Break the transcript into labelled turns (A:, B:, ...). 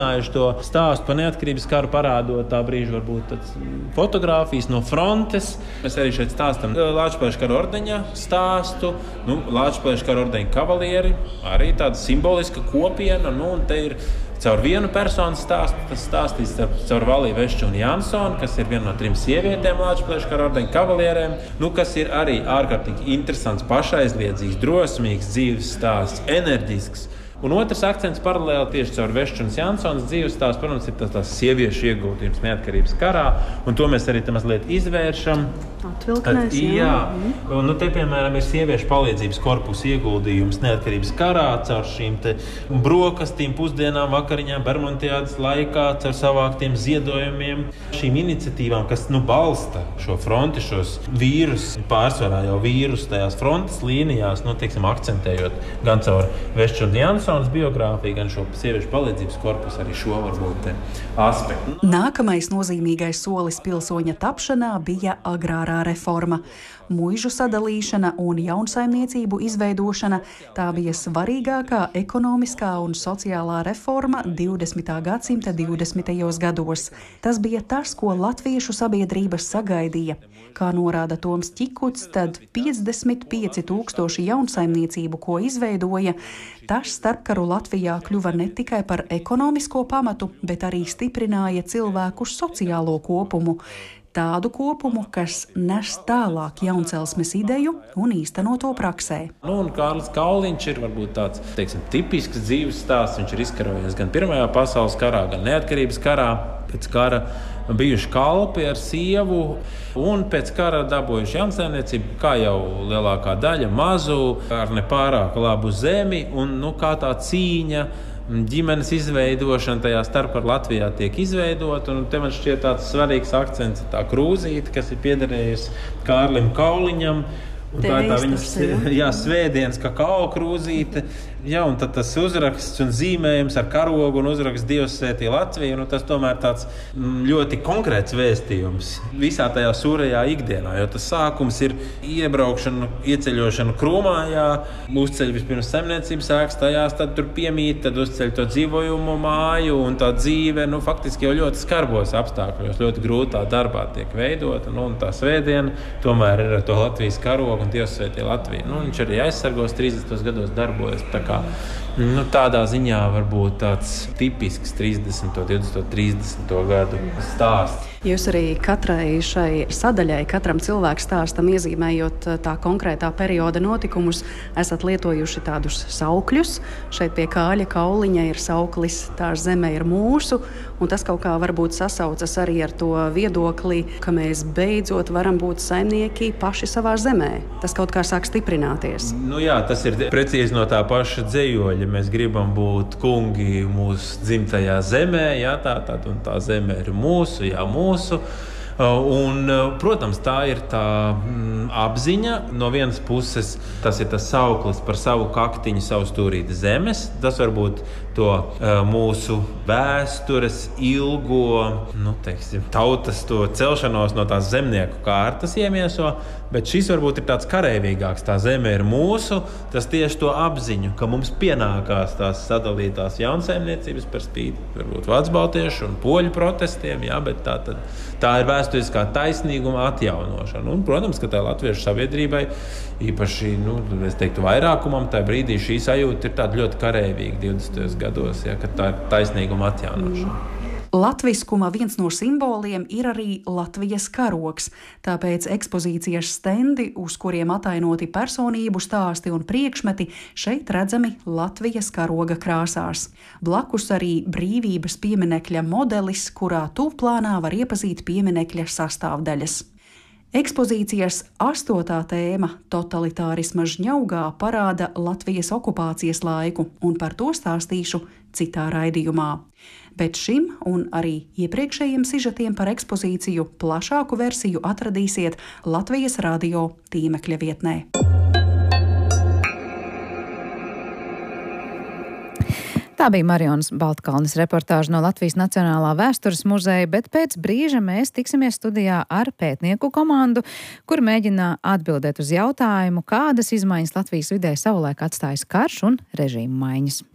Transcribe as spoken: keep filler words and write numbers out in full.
A: To stāstu par neatkarības karu parādot tā brīža varbūt tāds fotogrāfijas no frontes. Mēs arī šeit stāstam Lāčplēša kara ordeņa stāstu. Nu, Lāčplēša kara ordeņa kavalieri, arī tāda simboliska kopiena. Nu, un te ir caur vienu personu stāstu, tas stāstīts caur Valiju Vešču un Jansonu, kas ir viena no trim sievietēm Lāčplēša kara ordeņa kavalierēm, nu, kas ir arī ārkārtīgi interesants, pašaizliedzīgs, drosmīgs dzīves stāsts, enerģisks. Un otrs akcents paralēli tieši caur Vešču un Jansonas dzīves stāstu, protams, ir tas tās sieviešu ieguldījums neatkarības karā, un to mēs arī te mazliet izvēršam.
B: Atvilknēs, jā.
A: Jā. Un, nu, te, piemēram, ir sieviešu palīdzības korpusa ieguldījums neatkarības karā caur šīm te brokastīm, pusdienām, vakariņām, Bermontiādas laikā, caur savāktiem ziedojumiem, šīm iniciatīvām, kas, nu, balsta šo fronti, šos vīrus, pārsvarā jau vīrus tajās frontes līnijās, nu, teiksim, akcentējot gan caur Vešču un Jansonas biogrāfiju, gan šo sieviešu palīdzības korpusu, arī šo varbūt aspektu.
B: Nākamais nozīmīgais solis pilsoņa tapšanā bija agrārā reforma. Muižu sadalīšana un jaunsaimniecību izveidošana – tā bija svarīgākā ekonomiskā un sociālā reforma divdesmitā gadsimta divdesmitajos gados. Tas bija tas, ko latviešu sabiedrības sagaidīja. Kā norāda Toms Ķikuts, tad piecdesmit pieci tūkstoši jaunsaimniecību, ko izveidoja, tas starpkaru Latvijā kļuva ne tikai par ekonomisko pamatu, bet arī stiprināja cilvēku sociālo kopumu. Tādu kopumu, kas nes tālāk jauncelsmes ideju un īsteno to praksē.
A: Nu, un Kārlis Kauliņš ir varbūt tāds, teiksim, tipisks dzīves stāsts. Viņš ir izkarojies gan Pirmajā pasaules karā, gan neatkarības karā. Pēc kara bijuši kalpi ar sievu un pēc kara dabūjuši jaunsaimniecību, kā jau lielākā daļa, mazu, ar nepārāk labu zemi, un nu, kā tā cīņa, ģimenes izveidošana tajā starpā Latvijā tiek izveidota. Un te man šķiet tāds svarīgs akcents, tā krūzīte, kas ir piederējusi Kārlim Kauliņam. Un tā ir tā viņas jā, svētdienas kakao krūzīte. Jā, un tad tas uzraksts un zīmējums ar karogu un uzraksts Dievs svētī Latviju. Nu, tas tomēr tāds ļoti konkrēts vēstījums visā tajā sūrajā ikdienā. Jo tas sākums ir iebraukšana, ieceļošana Krūmājā, uzceļ vispirms saimniecības ēkas tajās, tad tur piemīt, tad uzceļ to dzīvojumu māju un tā dzīve, nu, faktiski jau ļoti skarbos apstākļos, ļoti grūtā darbā tiek veidota. Nu, un tā svētdiena tomēr ir ar to Latvijas karogu un Dievs svētī Latviju. Nu, viņš arī aizsargos trīsdesmitos gados darbojas. Tā kā, nu, tādā ziņā varbūt tāds tipisks trīsdesmito, divdesmito, trīsdesmito gadu stāsts.
B: Jūs arī katrai šai sadaļai, katram cilvēku stāstam iezīmējot tā konkrētā perioda notikumus, esat lietojuši tādus saukļus. Šeit pie Kāļa Kauliņa ir sauklis Tā zeme ir mūsu, un tas kaut kā varbūt sasaucas arī ar to viedokli, ka mēs beidzot varam būt saimnieki paši savā zemē. Tas kaut kā sāk stiprināties.
A: Nu jā, tas ir precīzi no tā paša dzejoļa. Mēs gribam būt kungi mūsu dzimtajā zemē, jā, tā, tā, un tā zeme ir mūsu, jā, mūsu. Un, protams, tā ir tā mm, apziņa. No vienas puses tas ir tas sauklis par savu kaktiņu, savu stūrīti zemes. Tas varbūt to uh, mūsu vēstures ilgo, nu, teiksim, tautas to celšanos no tās zemnieku kārtas iemieso, bet šis varbūt ir tāds kareivīgāks. Tā zeme ir mūsu, tas tieši to apziņu, ka mums pienākās tās sadalītās jaunsaimniecības par spīti, varbūt vācu-baltiešu un poļu protestiem, jā, bet tā, tad, tā ir vēsturiskā taisnīguma atjaunošana. Un, protams, ka tā latviešu sabiedrībai, īpaši, nu, es teiktu, vairākumam, tajā brīdī šī sajūta ir tāda ļoti kareivīga divdesmitajos gados, ja, kad tā ir taisnīguma atjaunošana.
B: Mm. Latviskuma viens no simboliem ir arī Latvijas karogs, tāpēc ekspozīcijas stendi, uz kuriem atainoti personību stāsti un priekšmeti, šeit redzami Latvijas karoga krāsās. Blakus arī brīvības pieminekļa modelis, kurā tuvplānā var iepazīt pieminekļa sastāvdaļas. Ekspozīcijas astotā tēma totalitārisma žņaugā parāda Latvijas okupācijas laiku, un par to stāstīšu citā raidījumā. Bet šim un arī iepriekšējiem sižetiem par ekspozīciju plašāku versiju atradīsiet Latvijas radio tīmekļa vietnē.
C: Tā bija Marijonas Baltkalnes reportāža no Latvijas Nacionālā vēstures muzeja, bet pēc brīža mēs tiksimies studijā ar pētnieku komandu, kur mēģina atbildēt uz jautājumu, kādas izmaiņas Latvijas vidē savulaik atstājas karš un režīmu maiņas.